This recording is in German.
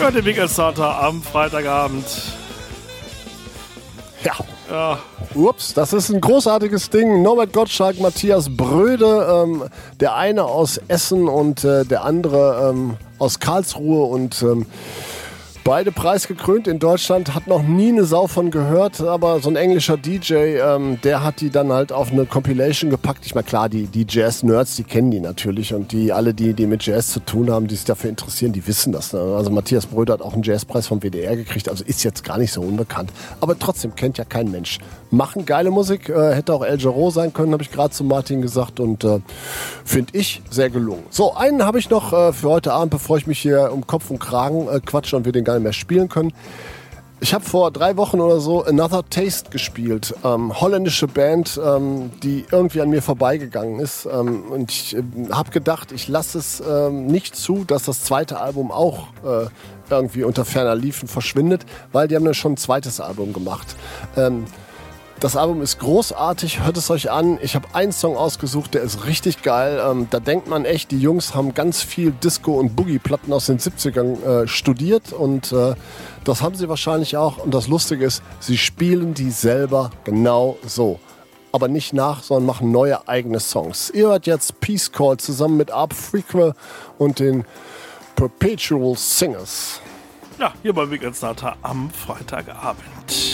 Hört den Weekend Starter am Freitagabend. Ja. Ups, das ist ein großartiges Ding. Norbert Gottschalk, Matthias Bröde, der eine aus Essen und der andere aus Karlsruhe und beide preisgekrönt in Deutschland, hat noch nie eine Sau von gehört, aber so ein englischer DJ, der hat die dann halt auf eine Compilation gepackt. Ich meine, klar, die Jazz-Nerds, die kennen die natürlich und alle, die mit Jazz zu tun haben, die sich dafür interessieren, die wissen das. Ne? Also Matthias Bröder hat auch einen Jazzpreis vom WDR gekriegt, also ist jetzt gar nicht so unbekannt. Aber trotzdem kennt ja kein Mensch. Machen geile Musik, hätte auch El Jarreau sein können, habe ich gerade zu Martin gesagt und finde ich sehr gelungen. So, einen habe ich noch für heute Abend, bevor ich mich hier um Kopf und Kragen quatsche und wir den gar nicht mehr spielen können. Ich habe vor 3 Wochen oder so Another Taste gespielt. Holländische Band, die irgendwie an mir vorbeigegangen ist. Und ich habe gedacht, ich lasse es nicht zu, dass das zweite Album auch irgendwie unter ferner Liefen verschwindet, weil die haben dann schon ein zweites Album gemacht. Das Album ist großartig, hört es euch an. Ich habe einen Song ausgesucht, der ist richtig geil. Da denkt man echt, die Jungs haben ganz viel Disco- und Boogie-Platten aus den 70ern studiert und das haben sie wahrscheinlich auch. Und das Lustige ist, sie spielen die selber genau so. Aber nicht nach, sondern machen neue eigene Songs. Ihr hört jetzt Peace Call zusammen mit Art Frequel und den Perpetual Singers. Ja, hier beim Weekend Starter am Freitagabend.